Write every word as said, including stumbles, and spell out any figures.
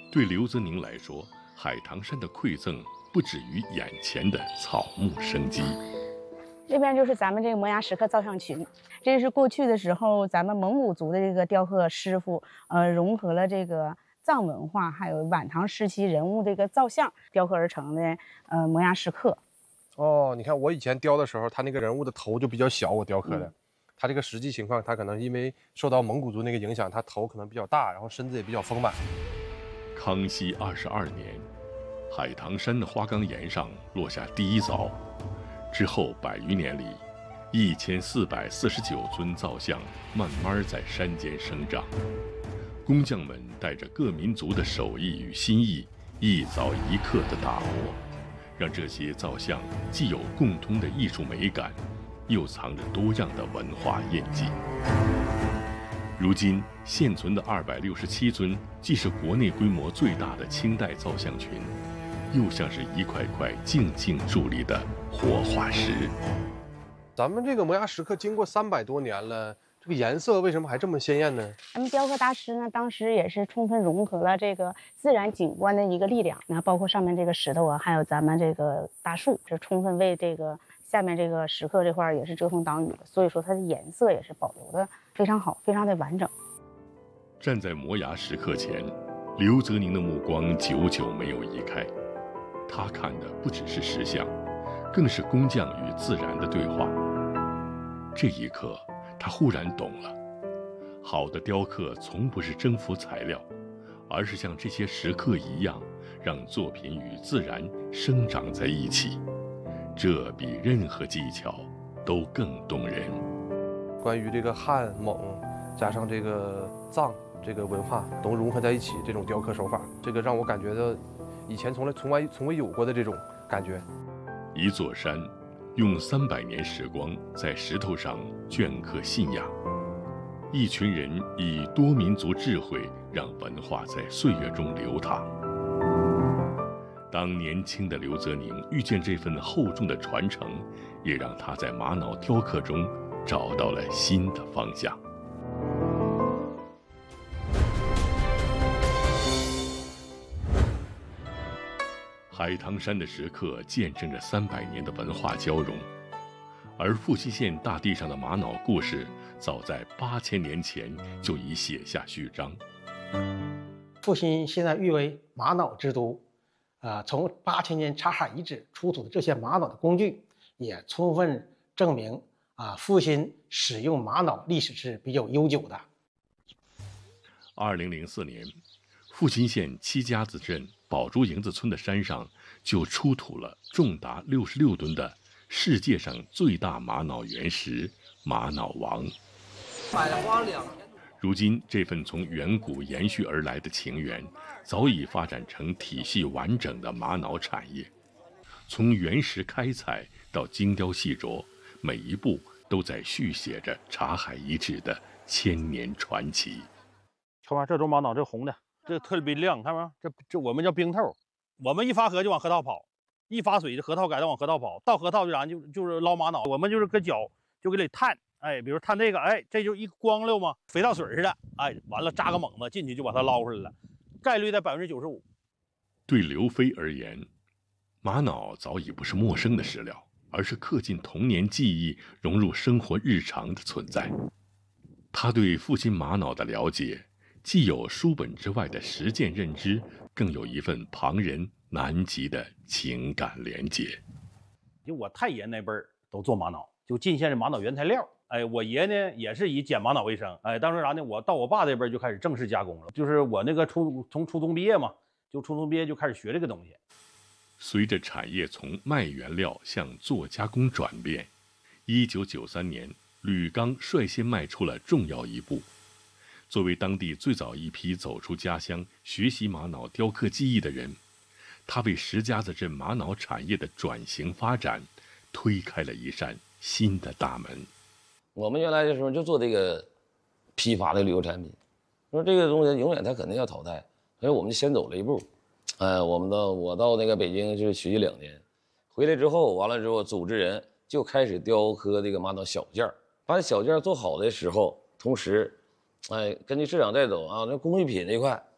对刘泽宁来说，海棠山的馈赠不止于眼前的草木生机。 这边就是咱们这个摩崖石刻造像群，这是过去的时候咱们蒙古族的这个雕刻师傅，呃，融合了这个藏文化还有晚唐时期人物这个造像雕刻而成的呃摩崖石刻。 哦，你看我以前雕的时候，他那个人物的头就比较小，我雕刻的。 嗯、 他这个实际情况，他可能因为受到蒙古族那个影响，他头可能比较大，然后身子也比较丰满。 康熙二十二年，海棠山的花岗岩上落下第一凿。之后百余年里，一千四百四十九尊造像慢慢在山间生长。工匠们带着各民族的手艺与心意，一凿一刻的打磨，让这些造像既有共通的艺术美感，又藏着多样的文化印记。如今现存的二百六十七尊，既是国内规模最大的清代造像群，又像是一块块静静伫立的活化石。 咱们这个摩崖石刻经过三百多年了，这个颜色为什么还这么鲜艳呢？ 咱们雕刻大师呢，当时也是充分融合了这个自然景观的一个力量，那包括上面这个石头啊，还有咱们这个大树，这充分为这个下面这个石刻这块也是遮风挡雨的，所以说它的颜色也是保留的非常好，非常的完整。 站在摩崖石刻前，刘泽宁的目光久久没有移开。他看的不只是石像，更是工匠与自然的对话。这一刻，他忽然懂了，好的雕刻从不是征服材料，而是像这些石刻一样，让作品与自然生长在一起。这比任何技巧都更动人。 关于这个汉蒙加上这个藏这个文化都融合在一起，这种雕刻手法，这个让我感觉到以前从来从来从未有过的这种感觉。 一座山，用三百年时光在石头上镌刻信仰；一群人以多民族智慧让文化在岁月中流淌。当年轻的刘泽宁遇见这份厚重的传承，也让他在玛瑙雕刻中找到了新的方向。海棠山的石刻见证着三百年的文化交融，而富溪县大地上的玛瑙故事，早在八千年前就已写下序章。 富溪现在誉为玛瑙之都，呃，从八千年茶海遗址出土的这些玛瑙的工具，也充分证明啊，富溪使用玛瑙历史是比较悠久的。 二零零四年，富溪县七家子镇宝珠营子村的山上就出土了重达六十六吨的世界上最大玛瑙原石玛瑙王。 百花两千。 如今，这份从远古延续而来的情缘，早已发展成体系完整的玛瑙产业。从原石开采到精雕细琢，每一步都在续写着茶海遗址的千年传奇。 看吧，这种玛瑙，这红的，这特别亮，看吗？这这我们叫冰透，我们一发河就往河套跑，一发水就河套改道往河套跑，到河套就然就就是捞玛瑙，我们就是搁脚就给你探，哎，比如探这个，哎，这就一光溜嘛，肥皂水似的，哎，完了扎个猛子进去就把它捞出来了，概率在百分之九十五。 对刘飞而言，玛瑙早已不是陌生的史料，而是刻进童年记忆、融入生活日常的存在。他对父亲玛瑙的了解，既有书本之外的实践认知，更有一份旁人难及的情感连结。 就我太爷那辈儿都做玛瑙，就进献的玛瑙原材料。哎，我爷呢也是以剪玛瑙为生。哎，当时啥呢？我到我爸这边就开始正式加工了。就是我那个初从初中毕业嘛，就初中毕业就开始学这个东西。 随着产业从卖原料向做加工转变，一九九三年，吕刚率先迈出了重要一步。作为当地最早一批走出家乡学习玛瑙雕刻技艺的人，他为石家子镇玛瑙产业的转型发展推开了一扇新的大门。 我们原来的时候就做这个批发的旅游产品，说这个东西永远它肯定要淘汰，所以我们就先走了一步。呃，我们到我到那个北京就是学习两年，回来之后完了之后，组织人就开始雕刻这个玛瑙小件，把小件做好的时候，同时，哎，根据市场带走啊，那工艺品这一块